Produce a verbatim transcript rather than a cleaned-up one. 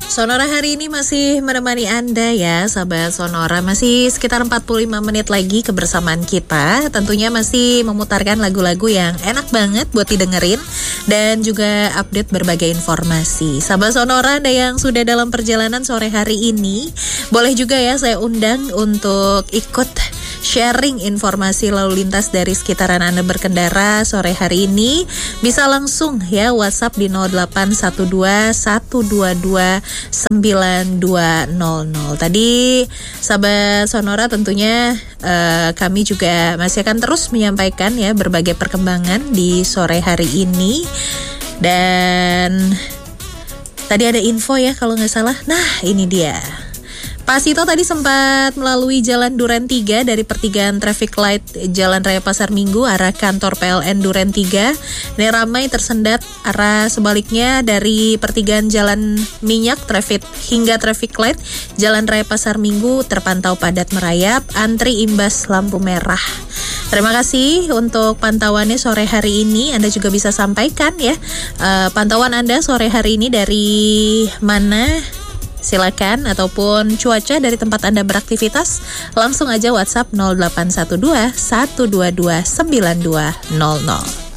Sonora hari ini masih menemani Anda ya, sahabat Sonora. Masih sekitar empat puluh lima menit lagi kebersamaan kita. Tentunya masih memutarkan lagu-lagu yang enak banget buat didengerin. Dan juga update berbagai informasi. Sahabat Sonora, Anda yang sudah dalam perjalanan sore hari ini, boleh juga ya saya undang untuk ikut sharing informasi lalu lintas dari sekitaran Anda berkendara sore hari ini. Bisa langsung ya WhatsApp di nol delapan satu dua satu dua dua sembilan dua nol nol. Tadi sahabat Sonora tentunya uh, kami juga masih akan terus menyampaikan ya berbagai perkembangan di sore hari ini. Dan tadi ada info ya kalau nggak salah. Nah ini dia. Pak Sito tadi sempat melalui Jalan Duren tiga dari pertigaan traffic light Jalan Raya Pasar Minggu arah kantor P L N Duren tiga. Ini ramai tersendat arah sebaliknya dari pertigaan Jalan Minyak traffic hingga traffic light Jalan Raya Pasar Minggu terpantau padat merayap, antri imbas lampu merah. Terima kasih untuk pantauannya sore hari ini. Anda juga bisa sampaikan ya uh, pantauan Anda sore hari ini dari mana? Silakan, ataupun cuaca dari tempat Anda beraktivitas, langsung aja WhatsApp nol delapan satu dua satu dua dua sembilan dua nol nol.